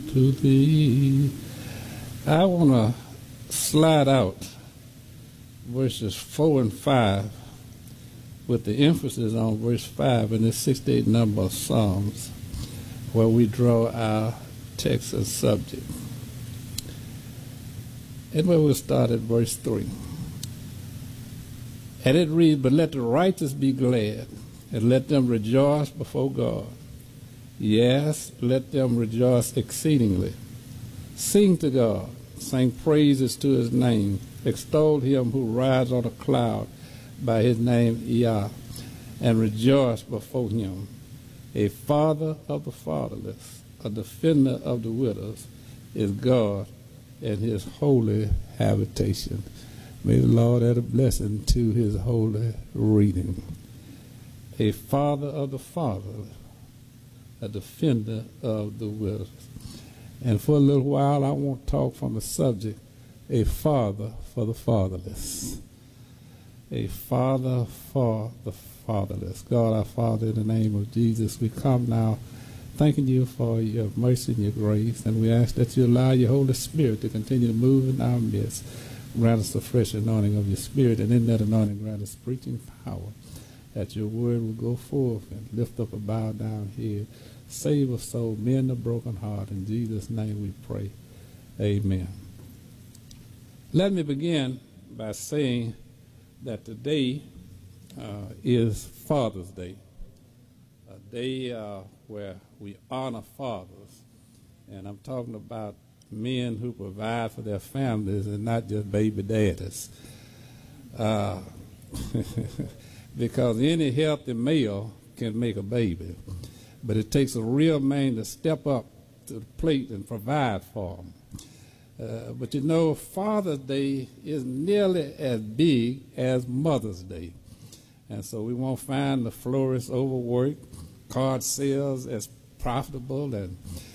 to thee. I want to slide out verses 4 and 5 with the emphasis on verse 5 in the 68th number of Psalms, where we draw our text and subject. And where we'll start at verse 3. And it reads, "But let the righteous be glad, and let them rejoice before God. Yes, let them rejoice exceedingly. Sing to God, sing praises to his name. Extol him who rides on a cloud by his name Yah, and rejoice before him. A father of the fatherless, a defender of the widows, is God in his holy habitation." May the Lord add a blessing to his holy reading. A father of the fatherless, a defender of the widows. And for a little while, I want to talk from the subject, a father for the fatherless. A father for the fatherless. God, our Father, in the name of Jesus, we come now thanking you for your mercy and your grace, and we ask that you allow your Holy Spirit to continue to move in our midst. Grant us the fresh anointing of your Spirit, and in that anointing grant us preaching power, that your word will go forth and lift up a bowed down head. Save us, soul, mend the broken heart. In Jesus' name we pray. Amen. Let me begin by saying that today is Father's Day, a day where we honor fathers. And I'm talking about men who provide for their families and not just baby daddies. Because any healthy male can make a baby, but it takes a real man to step up to the plate and provide for them. But you know, Father's Day is nearly as big as Mother's Day. And so we won't find the florists overworked, card sales as profitable, and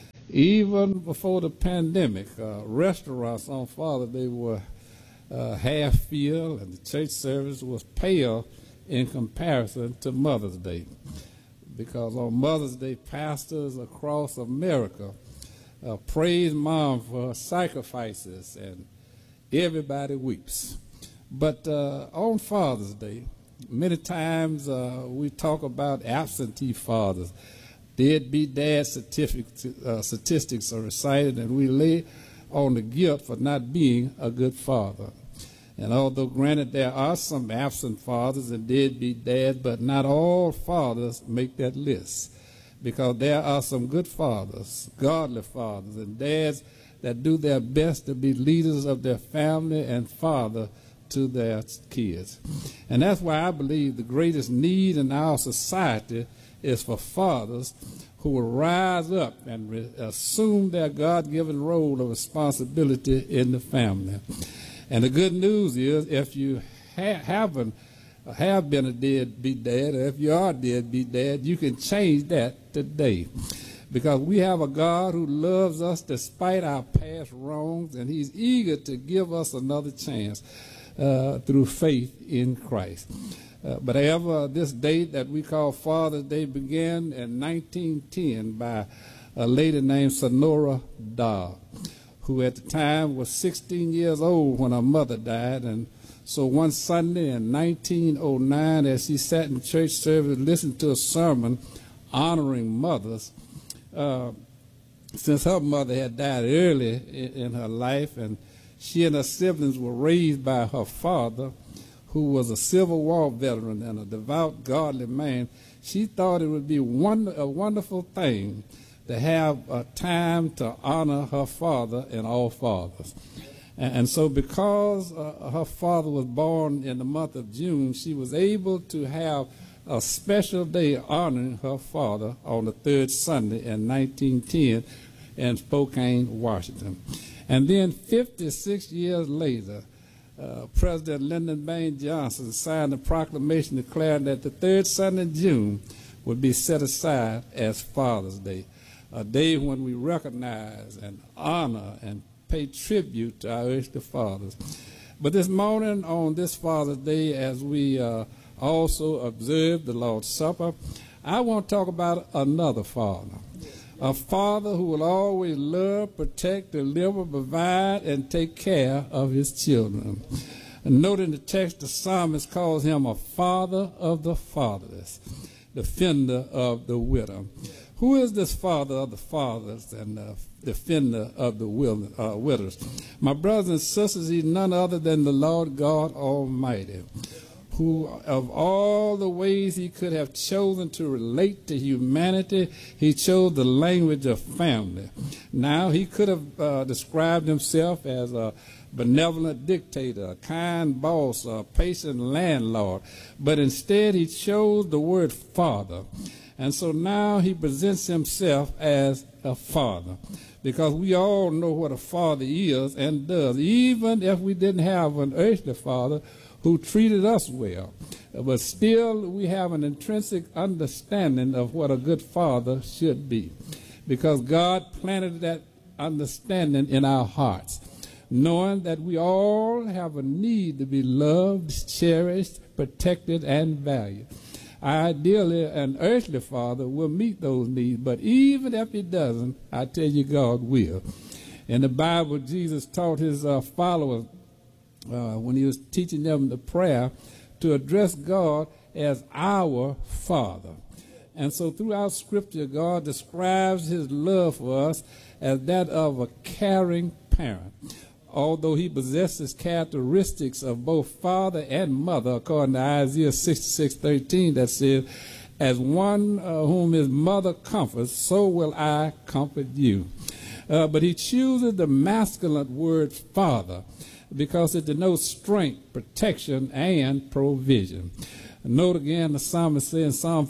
even before the pandemic, restaurants on Father's Day were half filled, and the church service was pale in comparison to Mother's Day. Because on Mother's Day, pastors across America praise Mom for her sacrifices, and everybody weeps. But on Father's Day, many times we talk about absentee fathers. Deadbeat dad statistics are recited, and we lay on the guilt for not being a good father. And although granted there are some absent fathers and deadbeat dads, but not all fathers make that list. Because there are some good fathers, godly fathers, and dads that do their best to be leaders of their family and father to their kids. And that's why I believe the greatest need in our society is for fathers who will rise up and assume their God-given role of responsibility in the family. And the good news is, if you have been a deadbeat dad, or if you are a deadbeat dad, you can change that today. Because we have a God who loves us despite our past wrongs, and he's eager to give us another chance through faith in Christ. But however, this date that we call Father's Day began in 1910 by a lady named Sonora Dobb, who at the time was 16 years old when her mother died. And so one Sunday in 1909, as she sat in church service, listened to a sermon honoring mothers, since her mother had died early in her life, and she and her siblings were raised by her father, who was a Civil War veteran and a devout, godly man, she thought it would be a wonderful thing to have a time to honor her father and all fathers. And so because her father was born in the month of June, she was able to have a special day honoring her father on the third Sunday in 1910 in Spokane, Washington. And then 56 years later, President Lyndon Baines Johnson signed a proclamation declaring that the third Sunday in June would be set aside as Father's Day, a day when we recognize and honor and pay tribute to our earthly fathers. But this morning, on this Father's Day, as we also observe the Lord's Supper, I want to talk about another father, A father who will always love, protect, deliver, provide, and take care of his children. And note in the text, the psalmist calls him a father of the fatherless, defender of the widow. Who is this father of the fathers and defender of the widows? My brothers and sisters, he's none other than the Lord God Almighty, who of all the ways he could have chosen to relate to humanity, he chose the language of family. Now, he could have described himself as a benevolent dictator, a kind boss, a patient landlord, but instead he chose the word father. And so now he presents himself as a father, because we all know what a father is and does, even if we didn't have an earthly father who treated us well. But still, we have an intrinsic understanding of what a good father should be, because God planted that understanding in our hearts, knowing that we all have a need to be loved, cherished, protected, and valued. Ideally, an earthly father will meet those needs, but even if he doesn't, I tell you, God will. In the Bible, Jesus taught his followers when he was teaching them the prayer to address God as our Father. And so throughout Scripture, God describes his love for us as that of a caring parent, although he possesses characteristics of both father and mother, according to Isaiah 66:13, that says, as one whom his mother comforts, so will I comfort you. But he chooses the masculine word father because it denotes strength, protection, and provision. Note again the psalmist says in Psalm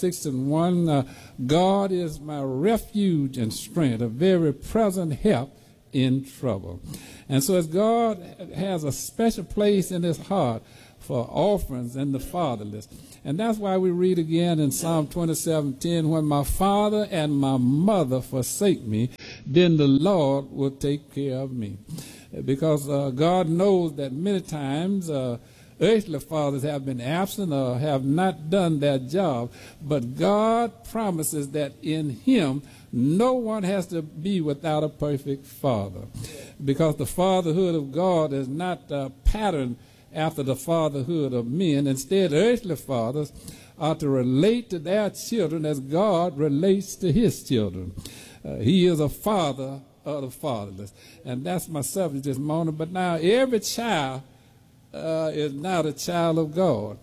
46:1, God is my refuge and strength, a very present help in trouble. And so as God has a special place in his heart for orphans and the fatherless, and that's why we read again in Psalm 27:10, when my father and my mother forsake me, then the Lord will take care of me. Because God knows that many times earthly fathers have been absent or have not done their job, but God promises that in him no one has to be without a perfect father, because the fatherhood of God is not patterned after the fatherhood of men. Instead, earthly fathers are to relate to their children as God relates to his children. He is a father of the fatherless, and that's my subject this morning. But now every child is not a child of God.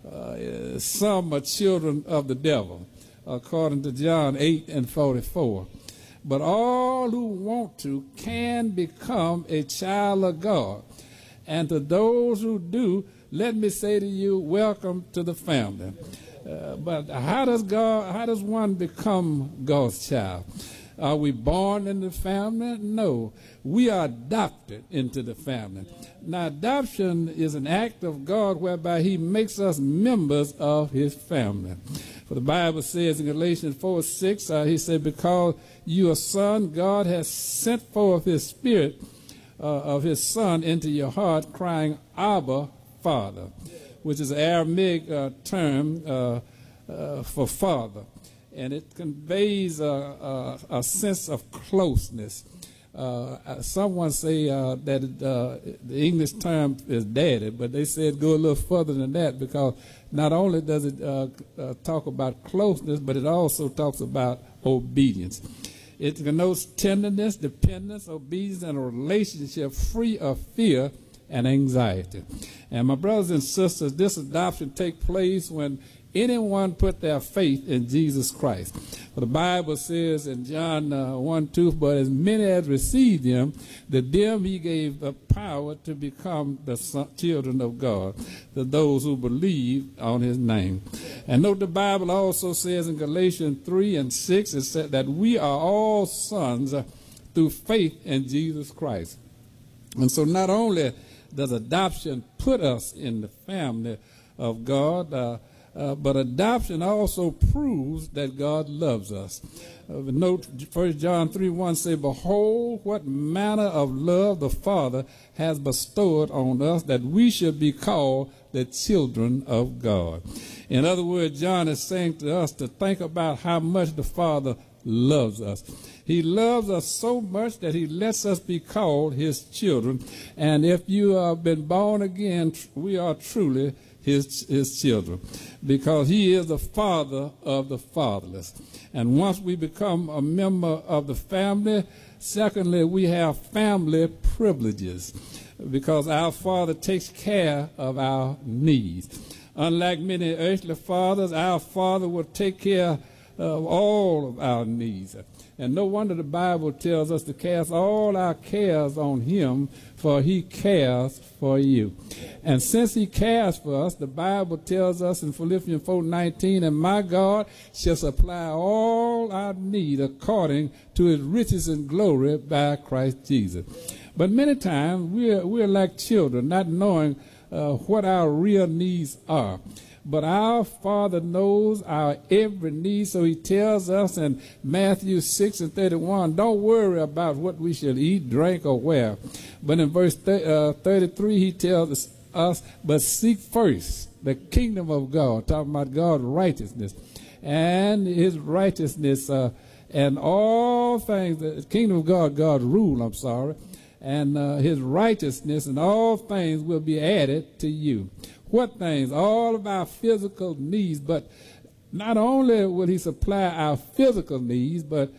Some are children of the devil, according to John 8:44. But all who want to can become a child of God. And to those who do, let me say to you, welcome to the family. But how does one become God's child? Are we born in the family? No. We are adopted into the family. Now, adoption is an act of God whereby he makes us members of his family. For the Bible says in Galatians 4:6, he said, because you are son, God has sent forth his spirit of his son into your heart, crying, Abba, Father, which is an Aramaic term for father. And it conveys a sense of closeness. Someone say that the English term is daddy, but they said go a little further than that, because not only does it talk about closeness, but it also talks about obedience. It connotes tenderness, dependence, obedience, and a relationship free of fear and anxiety. And my brothers and sisters, this adoption takes place when anyone put their faith in Jesus Christ. For the Bible says in John 1:2, but as many as received him, to them he gave the power to become the children of God, to those who believe on his name. And note the Bible also says in Galatians 3:6, it said that we are all sons through faith in Jesus Christ. And so not only does adoption put us in the family of God, but adoption also proves that God loves us. Note 1 John 3:1 say, behold, what manner of love the Father has bestowed on us, that we should be called the children of God. In other words, John is saying to us to think about how much the Father loves us. He loves us so much that he lets us be called his children. And if you have been born again, we are truly his children, because he is the father of the fatherless. And once we become a member of the family, secondly, we have family privileges, because our Father takes care of our needs. Unlike many earthly fathers, our Father will take care of all of our needs. And no wonder the Bible tells us to cast all our cares on him, for he cares for you. And since he cares for us, the Bible tells us in Philippians 4:19, and my God shall supply all our need according to his riches and glory by Christ Jesus. But many times we're like children, not knowing what our real needs are. But our Father knows our every need, so he tells us in Matthew 6:31, don't worry about what we shall eat, drink, or wear. But in verse 33, he tells us, but seek first the kingdom of God, talking about God's righteousness, and his righteousness, and all things, the kingdom of God, God's rule, and his righteousness, and all things will be added to you. What things? All of our physical needs, but not only will he supply our physical needs, but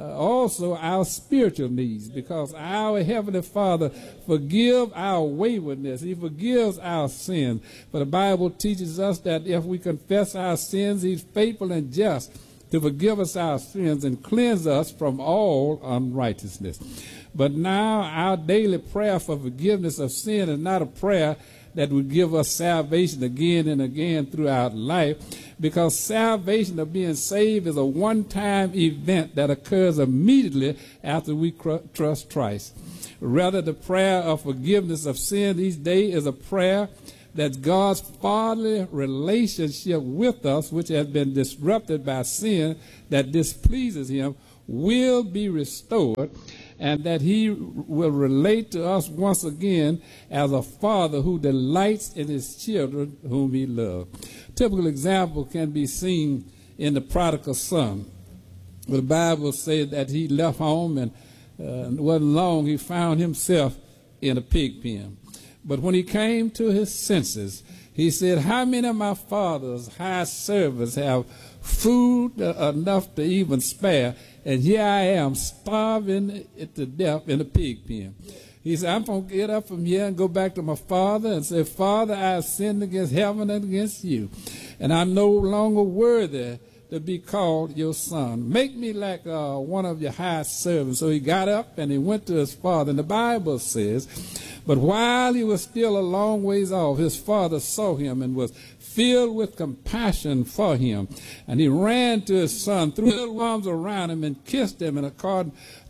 also our spiritual needs, because our Heavenly Father forgives our waywardness. He forgives our sins. For the Bible teaches us that if we confess our sins, he's faithful and just to forgive us our sins and cleanse us from all unrighteousness. But now our daily prayer for forgiveness of sin is not a prayer that would give us salvation again and again throughout life, because salvation of being saved is a one-time event that occurs immediately after we trust Christ. Rather, the prayer of forgiveness of sin these days is a prayer that God's fatherly relationship with us, which has been disrupted by sin that displeases him, will be restored, and that he will relate to us once again as a father who delights in his children whom he loves. Typical example can be seen in the prodigal son. The Bible says that he left home, and it wasn't long he found himself in a pig pen. But when he came to his senses, he said, how many of my father's high servants have food enough to even spare, and here I am starving to death in a pig pen? He said, I'm going to get up from here and go back to my father and say, Father, I have sinned against heaven and against you, and I'm no longer worthy to be called your son. Make me like one of your high servants. So he got up and he went to his father. And the Bible says, but while he was still a long ways off, his father saw him and was filled with compassion for him. And he ran to his son, threw his arms around him and kissed him, and according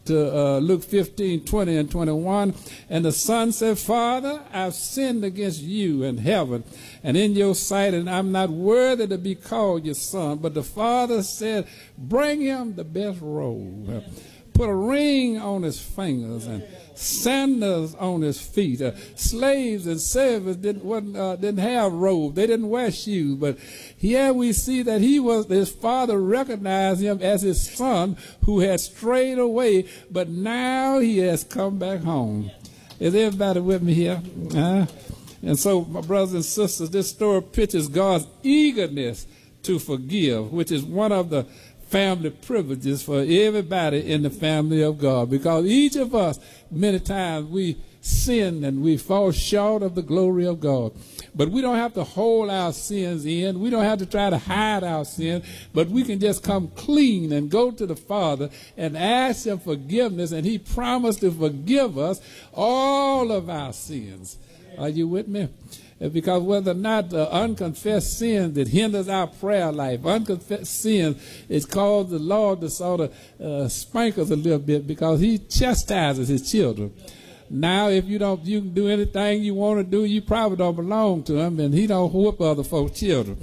to Luke 15:20 and 21. And the son said, Father, I've sinned against you and heaven and in your sight, and I'm not worthy to be called your son. But the father said, bring him the best robe, put a ring on his fingers and sandals on his feet. Slaves and servants didn't have robes. They didn't wear shoes. But here we see that his father recognized him as his son who had strayed away, but now he has come back home. Is everybody with me here? And so, my brothers and sisters, this story pictures God's eagerness to forgive, which is one of the family privileges for everybody in the family of God, because each of us, many times, we sin and we fall short of the glory of God. But we don't have to hold our sins in. We don't have to try to hide our sins, but we can just come clean and go to the Father and ask him forgiveness, and he promised to forgive us all of our sins. Are you with me? Because whether or not unconfessed sin that hinders our prayer life, unconfessed sin is caused the Lord to sort of spank us a little bit, because he chastises his children. Now, if you can do anything you want to do, you probably don't belong to him, and he don't whoop other folks' children.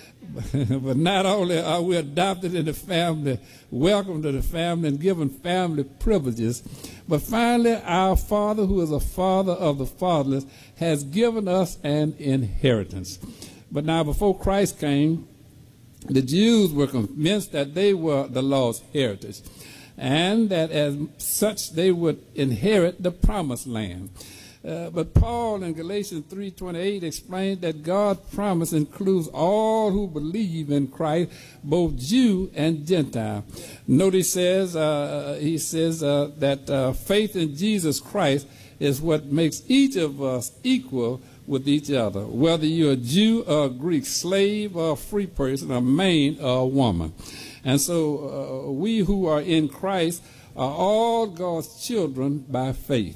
But not only are we adopted in the family, welcome to the family, and given family privileges, but finally our Father, who is a father of the fatherless, has given us an inheritance. But now, before Christ came, The Jews were convinced that they were the Lord's heritage, and that as such they would inherit the promised land. But Paul in Galatians 3:28 explained that God's promise includes all who believe in Christ, both Jew and Gentile. Notice he says that faith in Jesus Christ is what makes each of us equal with each other, whether you're a Jew or a Greek, slave or a free person, a man or a woman. And so we who are in Christ are all God's children by faith.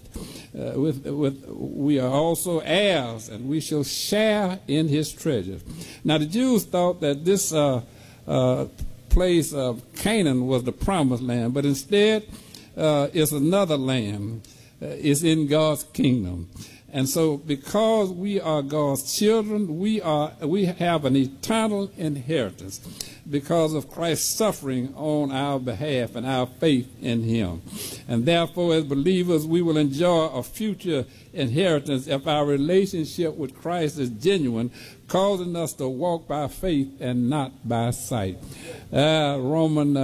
We are also heirs, and we shall share in his treasures. Now the Jews thought that this place of Canaan was the promised land, but instead it's another land. It's in God's kingdom. And so because we are God's children, we have an eternal inheritance because of Christ's suffering on our behalf and our faith in him. And therefore, as believers, we will enjoy a future inheritance if our relationship with Christ is genuine, causing us to walk by faith and not by sight. Romans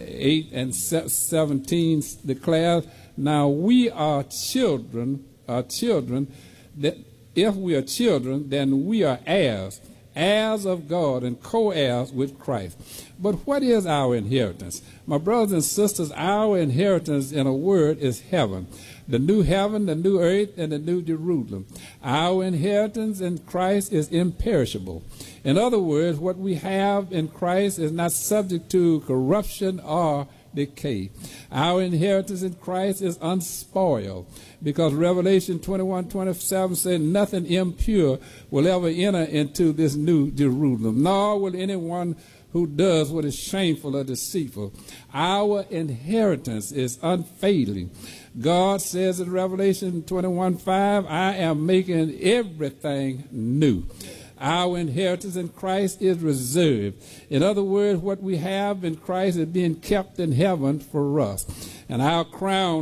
8:17 declares, now we are children, that if we are children, then we are heirs of God and co-heirs with Christ. But what is our inheritance? My brothers and sisters, our inheritance, in a word, is heaven. The new heaven, the new earth, and the new Jerusalem. Our inheritance in Christ is imperishable. In other words, what we have in Christ is not subject to corruption or decay. Our inheritance in Christ is unspoiled, because Revelation 21:27 said nothing impure will ever enter into this new Jerusalem, nor will anyone who does what is shameful or deceitful. Our inheritance is unfailing. God says in Revelation 21:5, I am making everything new. Our inheritance in Christ is reserved. In other words, what we have in Christ is being kept in heaven for us. And our crown